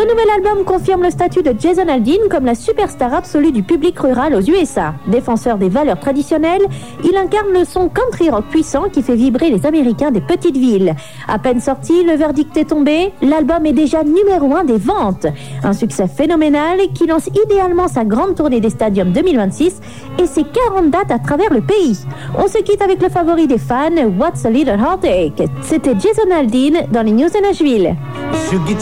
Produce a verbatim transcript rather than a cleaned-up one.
nouvel album confirme le statut de Jason Aldean comme la superstar absolue du public rural aux U S A. Défenseur des valeurs traditionnelles, il incarne le son country rock puissant qui fait vibrer les Américains des petites villes. À peine sorti, le verdict est tombé, l'album est déjà numéro un des ventes. Un succès phénoménal qui lance idéalement sa grande tournée des stadiums deux mille vingt-six et ses quarante dates à travers le pays. On se quitte avec le favori des fans, What's a Little Heartache. C'était Jason Aldean dans les News de Nashville.